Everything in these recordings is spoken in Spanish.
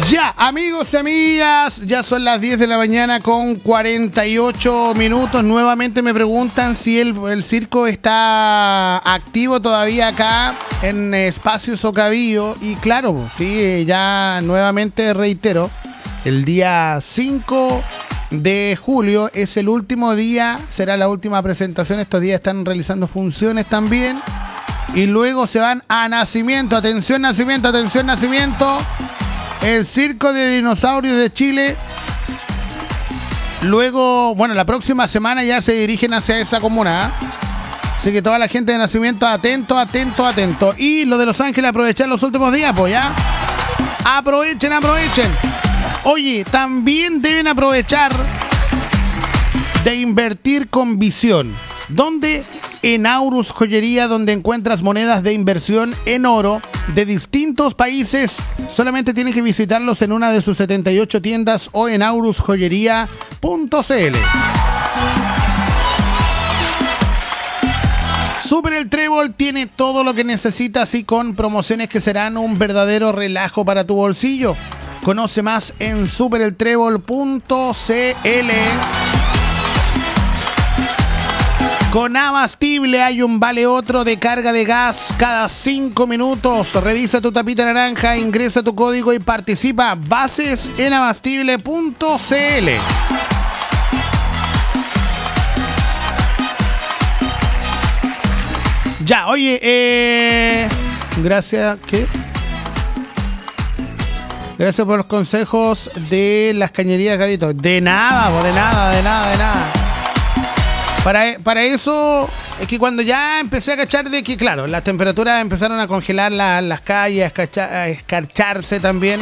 Ya, amigos y amigas, ya son las 10 de la mañana con 48 minutos. Nuevamente me preguntan si el circo está activo todavía acá en Espacio Socavío. Y claro, sí, ya nuevamente reitero, el día 5 de julio es el último día, será la última presentación. Estos días están realizando funciones también. Y luego se van a Nacimiento. Atención, Nacimiento, atención, Nacimiento. El Circo de Dinosaurios de Chile. Luego, bueno, la próxima semana ya se dirigen hacia esa comuna, ¿eh? Así que toda la gente de Nacimiento, atento, atento, atento. Y lo de Los Ángeles, aprovechar los últimos días, pues ya. Aprovechen, aprovechen. Oye, también deben aprovechar de invertir con visión. ¿Dónde? En Aurus Joyería, donde encuentras monedas de inversión en oro de distintos países. Solamente tienes que visitarlos en una de sus 78 tiendas o en aurusjoyería.cl. Super El Trébol tiene todo lo que necesitas y con promociones que serán un verdadero relajo para tu bolsillo. Conoce más en supereltrébol.cl. Con Abastible hay un vale otro de carga de gas cada 5 minutos. Revisa tu tapita naranja, ingresa tu código y participa. Bases en abastible.cl. Ya, oye, gracias, ¿qué? Gracias por los consejos de las cañerías, Gabito. De nada, de nada. Para eso, es que cuando ya empecé a cachar de que, claro, las temperaturas empezaron a congelar las calles, a escarcharse también,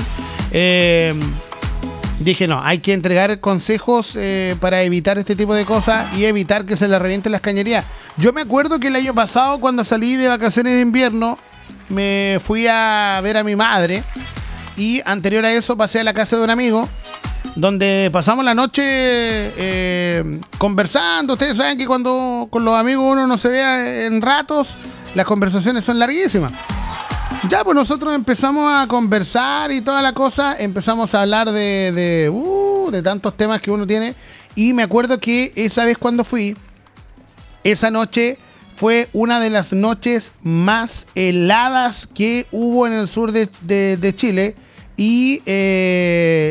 dije, no, hay que entregar consejos para evitar este tipo de cosas y evitar que se les revienten las cañerías. Yo me acuerdo que el año pasado, cuando salí de vacaciones de invierno, me fui a ver a mi madre y anterior a eso pasé a la casa de un amigo, donde pasamos la noche conversando. Ustedes saben que cuando con los amigos uno no se ve en ratos, las conversaciones son larguísimas. Ya, pues nosotros empezamos a conversar y toda la cosa, empezamos a hablar de tantos temas que uno tiene. Y me acuerdo que esa vez cuando fui, esa noche fue una de las noches más heladas que hubo en el sur de Chile. Y